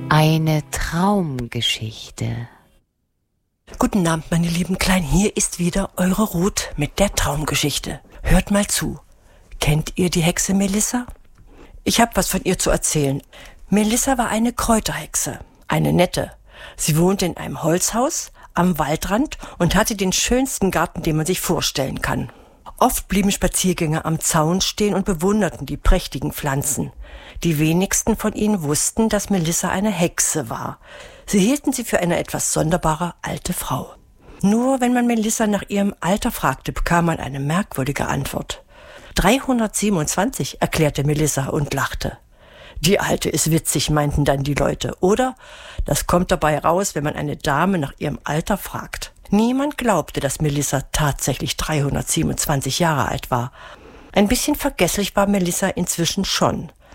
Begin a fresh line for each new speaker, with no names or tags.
Eine Traumgeschichte.
Guten Abend, meine lieben Kleinen. Hier ist wieder eure Ruth mit der Traumgeschichte. Hört mal zu. Kennt ihr die Hexe Melissa? Ich habe was von ihr zu erzählen. Melissa war eine Kräuterhexe, eine nette. Sie wohnte in einem Holzhaus am Waldrand und hatte den schönsten Garten, den man sich vorstellen kann. Oft blieben Spaziergänger am Zaun stehen und bewunderten die prächtigen Pflanzen. Die wenigsten von ihnen wussten, dass Melissa eine Hexe war. Sie hielten sie für eine etwas sonderbare alte Frau. Nur wenn man Melissa nach ihrem Alter fragte, bekam man eine merkwürdige Antwort. 327, erklärte Melissa und lachte. Die Alte ist witzig, meinten dann die Leute. Oder? Das kommt dabei raus, wenn man eine Dame nach ihrem Alter fragt. Niemand glaubte, dass Melissa tatsächlich 327 Jahre alt war. Ein bisschen vergesslich war Melissa inzwischen schon.